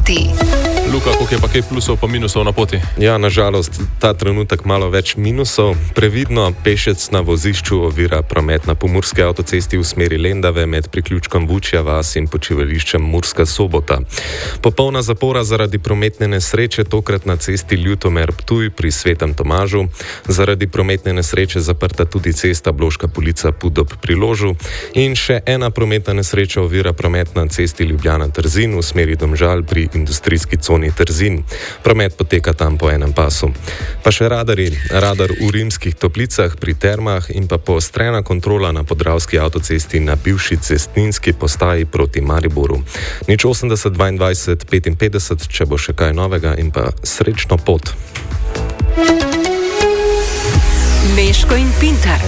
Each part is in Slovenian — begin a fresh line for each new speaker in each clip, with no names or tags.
poti.
Luka, koliko je pa kaj plusov pa minusov na poti?
Ja, nažalost, ta trenutek malo več minusov. Previdno, pešec na vozišču ovira promet na Pomurski avtocesti v smeri Lendave med priključkom Vučja vas in počivališčem Murska Sobota. Popolna zapora zaradi prometne nesreče, tokrat na cesti Ljutomer-Ptuj pri Svetem Tomažu. Zaradi prometne nesreče zaprta tudi cesta Bloška Polica-Pudob pri Ložu. In še ena prometna nesreča ovira promet na cesti Ljubljana-Trzin v smeri Domžal pri industrijski coni Trzin. Promet poteka tam po enem pasu. Pa še radarji. Radar v Rimskih Toplicah pri Termah in pa poostrena kontrola na Podravski avtocesti na bivši cestninski postaji proti Mariboru. 080 22 55, če bo še kaj novega, in pa srečno pot.
Meško in Pintar.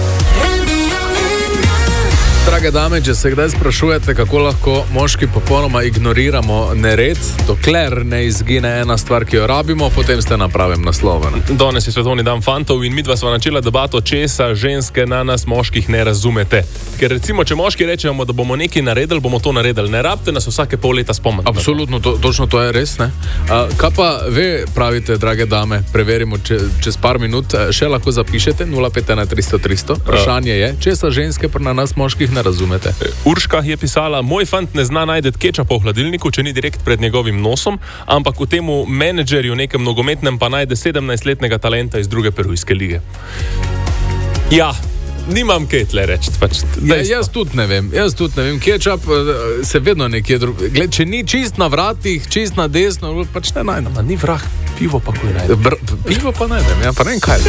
Drage dame, če se kdaj sprašujete, kako lahko moški popolnoma ignoriramo nered, dokler ne izgine ena stvar, ki jo rabimo, potem ste na pravem naslovu.
Danes je svetovni dan fantov in midva sva načela debato, česa ženske na nas moških ne razumete. Ker recimo, če moški rečemo, da bomo nekaj naredili, bomo to naredili. Ne rabite nas vsake pol leta spomniti.
Absolutno, točno to je res, ne? Kaj pa ve, pravite, drage dame, preverimo čez par minut, še lahko zapišete 051 300 300. Vprašanje je, česa ženske na nas moških ne razumete.
Urška je pisala, moj fant ne zna najti kečapa v hladilniku, če ni direkt pred njegovim nosom, ampak v temu menedžerju nekem nogometnem pa najde 17-letnega talenta iz druge perujske lige. Ja, nimam kaj tle reči.
Jaz tudi ne vem. Kečap se vedno nekje drugo. Gled, če ni čist na vratih, čist na desno, pač ne najdem.
Ni vrah, pivo pa ko je najdem.
Pivo pa najdem, ja, pa ne vem kaj.